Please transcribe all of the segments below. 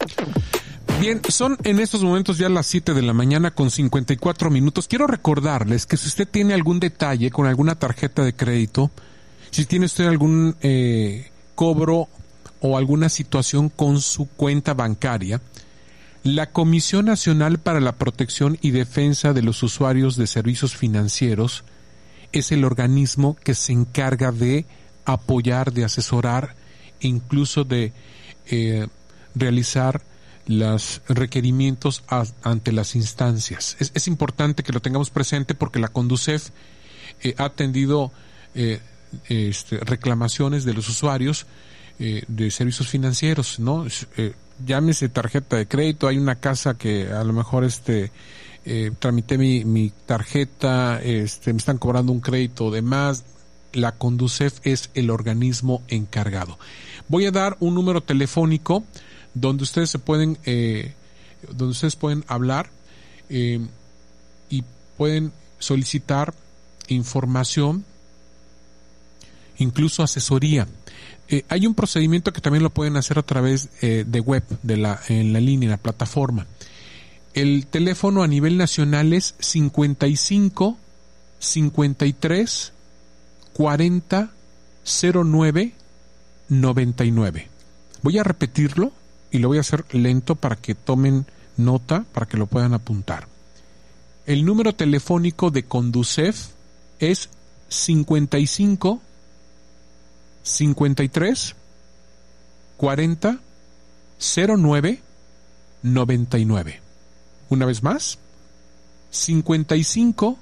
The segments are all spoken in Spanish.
Bien, son en estos momentos ya las 7 de la mañana con 54 minutos. Quiero recordarles que si usted tiene algún detalle con alguna tarjeta de crédito, si tiene usted algún cobro o alguna situación con su cuenta bancaria, la Comisión Nacional para la Protección y Defensa de los Usuarios de Servicios Financieros es el organismo que se encarga de apoyar, de asesorar e incluso de realizar los requerimientos ante las instancias. Es importante que lo tengamos presente porque la Conducef ha atendido reclamaciones de los usuarios de servicios financieros, ¿no? Llámese tarjeta de crédito, hay una casa que a lo mejor tramité mi tarjeta, me están cobrando un crédito de más. La Conducef es el organismo encargado. Voy a dar un número telefónico donde ustedes pueden hablar y pueden solicitar información, incluso asesoría. Hay un procedimiento que también lo pueden hacer a través de web, en la línea, en la plataforma. El teléfono a nivel nacional es 55 53 40 09 99. Voy a repetirlo y lo voy a hacer lento para que tomen nota, para que lo puedan apuntar. El número telefónico de Conducef es 55 53 40 09 99. Una vez más, 55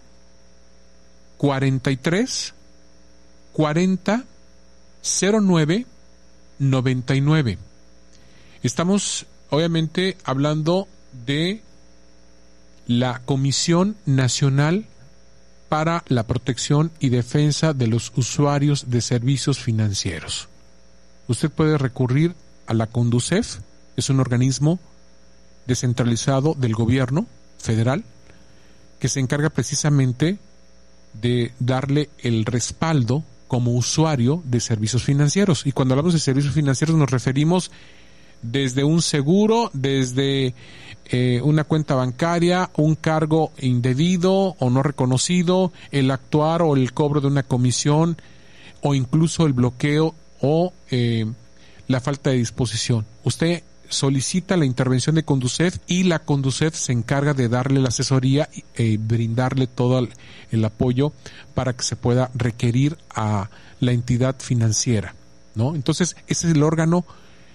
43 40 09 99. Estamos obviamente hablando de la Comisión Nacional para la Protección y Defensa de los Usuarios de Servicios Financieros. Usted puede recurrir a la Conducef, es un organismo descentralizado del gobierno federal que se encarga precisamente de darle el respaldo como usuario de servicios financieros. Y cuando hablamos de servicios financieros nos referimos desde un seguro, desde una cuenta bancaria, un cargo indebido o no reconocido, el actuar o el cobro de una comisión o incluso el bloqueo o la falta de disposición. Usted solicita la intervención de Conducef y la Conducef se encarga de darle la asesoría y brindarle todo el apoyo para que se pueda requerir a la entidad financiera, ¿no? Entonces, ese es el órgano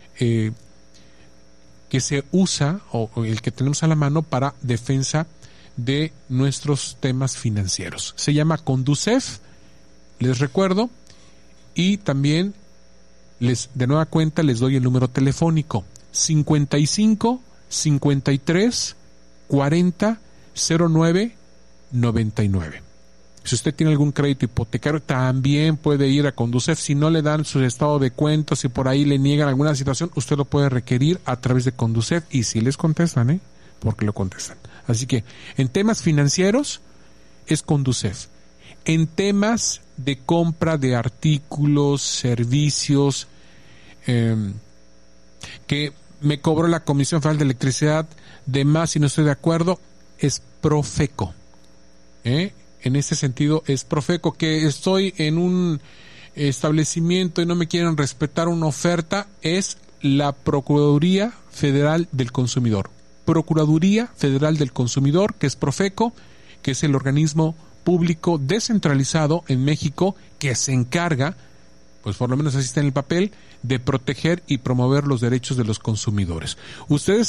que se usa o el que tenemos a la mano para defensa de nuestros temas financieros. Se llama Conducef, les recuerdo, y también de nueva cuenta les doy el número telefónico 55 53 40 09 99. Si usted tiene algún crédito hipotecario, también puede ir a Conducef. Si no le dan su estado de cuentas, si por ahí le niegan alguna situación, usted lo puede requerir a través de Conducef y si les contestan, porque lo contestan. Así que en temas financieros es Conducef. En temas de compra de artículos, servicios, que me cobró la Comisión Federal de Electricidad de más y no estoy de acuerdo, es Profeco. En ese sentido es Profeco, que estoy en un establecimiento y no me quieren respetar una oferta, es la Procuraduría Federal del Consumidor. Procuraduría Federal del Consumidor, que es Profeco, que es el organismo público descentralizado en México que se encarga, pues por lo menos así está en el papel, de proteger y promover los derechos de los consumidores. Ustedes